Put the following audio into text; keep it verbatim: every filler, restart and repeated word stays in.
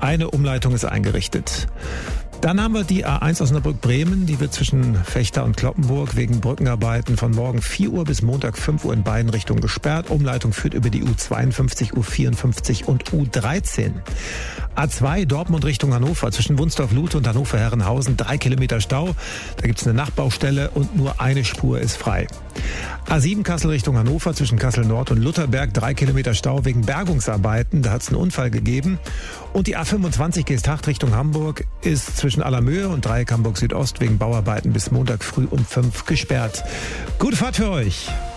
Eine Umleitung ist eingerichtet. Dann haben wir die A eins Osnabrück-Bremen, die wird zwischen Vechta und Cloppenburg wegen Brückenarbeiten von morgen vier Uhr bis Montag fünf Uhr in beiden Richtungen gesperrt. Umleitung führt über die U zweiundfünfzig, U vierundfünfzig und U dreizehn. A zwei Dortmund Richtung Hannover, zwischen Wunsdorf-Lute und Hannover-Herrenhausen, drei Kilometer Stau. Da gibt's eine Nachbaustelle und nur eine Spur ist frei. A sieben Kassel Richtung Hannover, zwischen Kassel-Nord und Lutherberg, drei Kilometer Stau wegen Bergungsarbeiten. Da hat's einen Unfall gegeben. Und die A fünfundzwanzig Geesthacht Richtung Hamburg ist zwischen Allermöhe und Dreieck Hamburg Südost wegen Bauarbeiten bis Montag früh um fünf gesperrt. Gute Fahrt für euch!